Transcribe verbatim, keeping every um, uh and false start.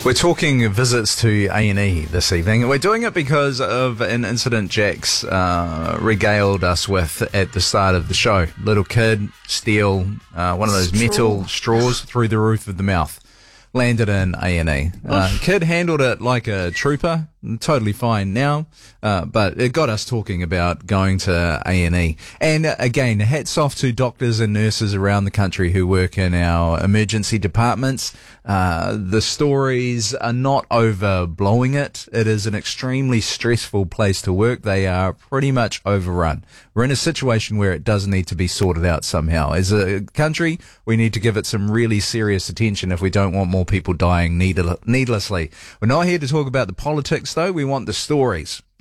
We're talking visits to A and E this evening. We're doing it because of an incident Jax uh, regaled us with at the start of the show. Little kid steal uh, one of those Straw. metal straws through the roof of the mouth. Landed in A and E. Uh, kid handled it like a trooper. Totally fine now. Uh, but it got us talking about going to A and E. And uh, again, hats off to doctors and nurses around the country who work in our emergency departments. Uh, the stories are not overblowing it. It is an extremely stressful place to work. They are pretty much overrun. We're in a situation where it does need to be sorted out somehow. As a country, we need to give it some really serious attention if we don't want more people dying needlessly. We're not here to talk about the politics, though. We want the stories.